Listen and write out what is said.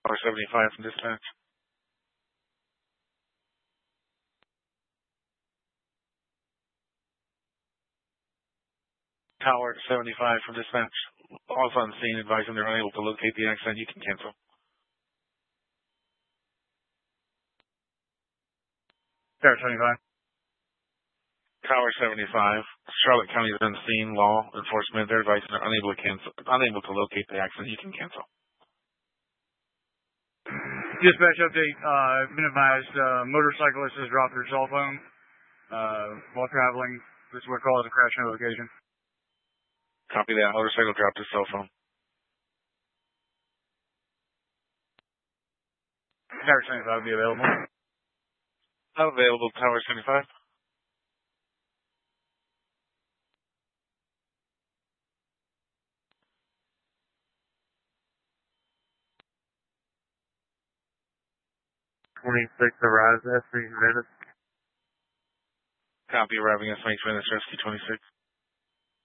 Tower 75 from dispatch. Tower 75 from dispatch. Also on scene, advising they're unable to locate the accident. You can cancel. Tower 75. Tower 75. Charlotte County is on scene. Law enforcement. They're advising they're unable to locate the accident. You can cancel. Dispatch update. Been advised motorcyclist has dropped her cell phone while traveling. This is what calls a crash notification. Copy that. Motorcycle dropped his cell phone. Tower 75 will be available. Available. Tower 75. arrives at 3 minutes. Copy arriving at 3 minutes. Rescue 26.